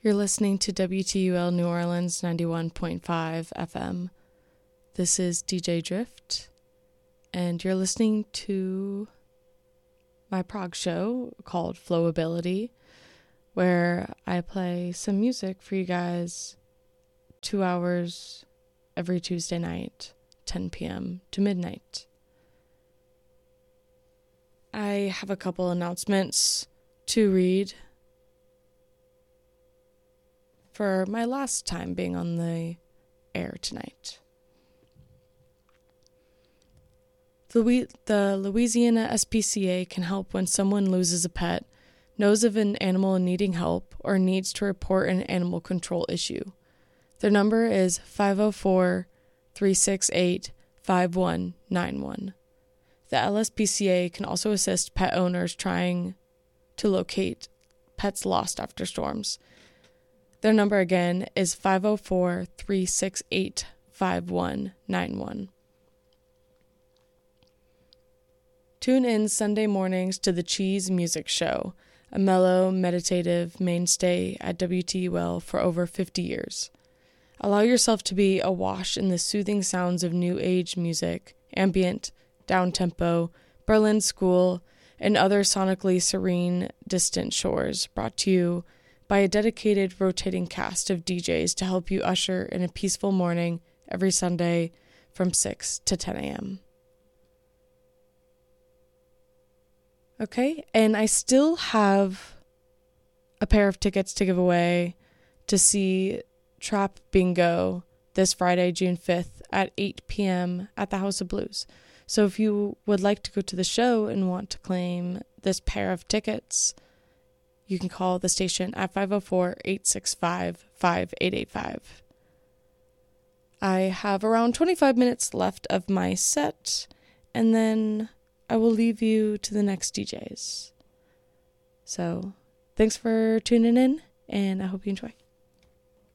You're listening to WTUL New Orleans 91.5 FM. This is DJ Drift, and you're listening to my prog show called Flowability, where I play some music for you guys 2 hours every Tuesday night, 10 p.m. to midnight. I have a couple announcements to read for my last time being on the air tonight. The Louisiana SPCA can help when someone loses a pet, knows of an animal needing help, or needs to report an animal control issue. Their number is 504-368-5191. The LSPCA can also assist pet owners trying to locate pets lost after storms. Their number again is 504-368-5191. Tune in Sunday mornings to the Cheese Music Show, a mellow, meditative mainstay at WTUL for over 50 years. Allow yourself to be awash in the soothing sounds of new age music, ambient, down-tempo, Berlin School, and other sonically serene, distant shores, brought to you by a dedicated rotating cast of DJs to help you usher in a peaceful morning every Sunday from 6 to 10 a.m. Okay, and I still have a pair of tickets to give away to see Trap Bingo this Friday, June 5th at 8 p.m. at the House of Blues. So if you would like to go to the show and want to claim this pair of tickets, you can call the station at 504-865-5885. I have around 25 minutes left of my set, and then I will leave you to the next DJs. So, thanks for tuning in, and I hope you enjoy.